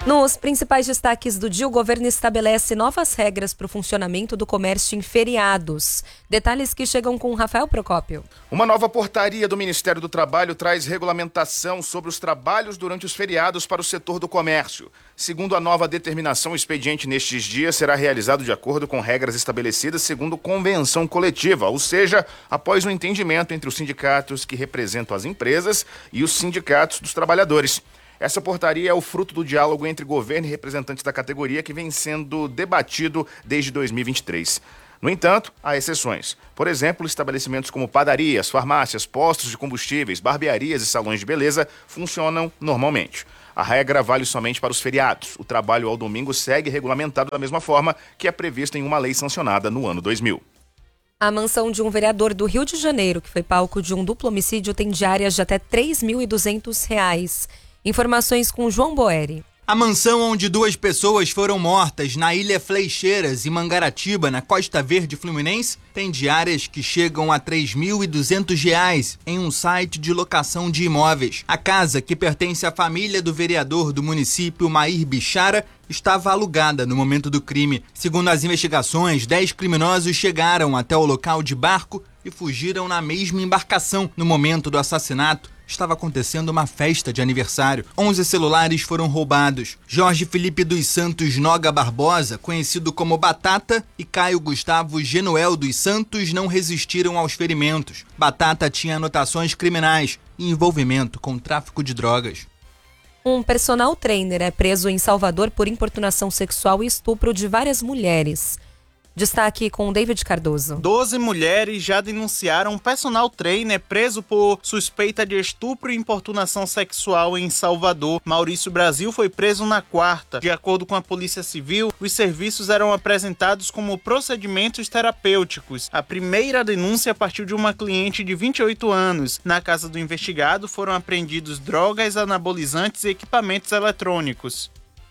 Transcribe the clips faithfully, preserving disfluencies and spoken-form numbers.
Nos principais destaques do dia, o governo estabelece novas regras para o funcionamento do comércio em feriados. Detalhes que chegam com Rafael Procópio. Uma nova portaria do Ministério do Trabalho traz regulamentação sobre os trabalhos durante os feriados para o setor do comércio. Segundo a nova determinação, o expediente nestes dias será realizado de acordo com regras estabelecidas segundo convenção coletiva, ou seja, após um entendimento entre os sindicatos que representam as empresas e os sindicatos dos trabalhadores. Essa portaria é o fruto do diálogo entre governo e representantes da categoria que vem sendo debatido desde dois mil e vinte e três. No entanto, há exceções. Por exemplo, estabelecimentos como padarias, farmácias, postos de combustíveis, barbearias e salões de beleza funcionam normalmente. A regra vale somente para os feriados. O trabalho ao domingo segue regulamentado da mesma forma que é previsto em uma lei sancionada no ano dois mil. A mansão de um vereador do Rio de Janeiro, que foi palco de um duplo homicídio, tem diárias de até três mil e duzentos reais. Informações com João Boeri. A mansão onde duas pessoas foram mortas na Ilha Fleixeiras, em Mangaratiba, na Costa Verde Fluminense, tem diárias que chegam a três mil e duzentos reais em um site de locação de imóveis. A casa, que pertence à família do vereador do município, Mair Bichara, estava alugada no momento do crime. Segundo as investigações, dez criminosos chegaram até o local de barco e fugiram na mesma embarcação. No momento do assassinato, estava acontecendo uma festa de aniversário. onze celulares foram roubados. Jorge Felipe dos Santos Noga Barbosa, conhecido como Batata, e Caio Gustavo Genuel dos Santos não resistiram aos ferimentos. Batata tinha anotações criminais e envolvimento com tráfico de drogas. Um personal trainer é preso em Salvador por importunação sexual e estupro de várias mulheres. Destaque com David Cardoso. Doze mulheres já denunciaram um personal trainer preso por suspeita de estupro e importunação sexual em Salvador. Maurício Brasil foi preso na quarta. De acordo com a Polícia Civil, os serviços eram apresentados como procedimentos terapêuticos. A primeira denúncia partiu de uma cliente de vinte e oito anos. Na casa do investigado foram apreendidos drogas, anabolizantes e equipamentos eletrônicos.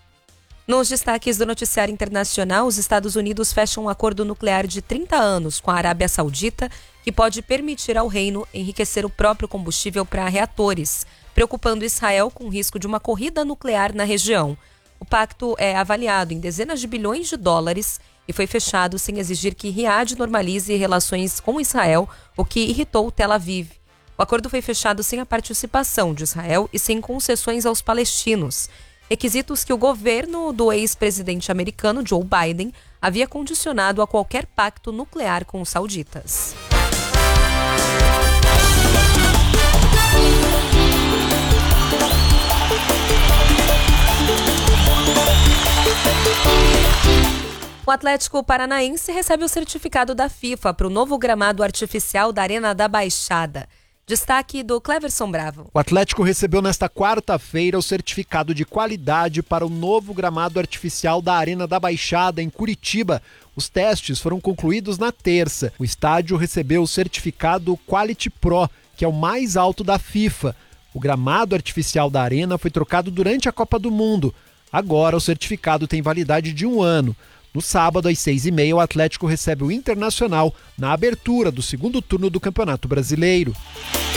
Nos destaques do noticiário internacional, os Estados Unidos fecham um acordo nuclear de trinta anos com a Arábia Saudita, que pode permitir ao reino enriquecer o próprio combustível para reatores, preocupando Israel com o risco de uma corrida nuclear na região. O pacto é avaliado em dezenas de bilhões de dólares e foi fechado sem exigir que Riad normalize relações com Israel, o que irritou Tel Aviv. O acordo foi fechado sem a participação de Israel e sem concessões aos palestinos. Requisitos que o governo do ex-presidente americano Joe Biden havia condicionado a qualquer pacto nuclear com os sauditas. O Atlético Paranaense recebe o certificado da FIFA para o novo gramado artificial da Arena da Baixada. Destaque do Cleverson Bravo. O Atlético recebeu nesta quarta-feira o certificado de qualidade para o novo gramado artificial da Arena da Baixada, em Curitiba. Os testes foram concluídos na terça. O estádio recebeu o certificado Quality Pro, que é o mais alto da FIFA. O gramado artificial da Arena foi trocado durante a Copa do Mundo. Agora o certificado tem validade de um ano. No sábado, às seis e meia, o Atlético recebe o Internacional na abertura do segundo turno do Campeonato Brasileiro.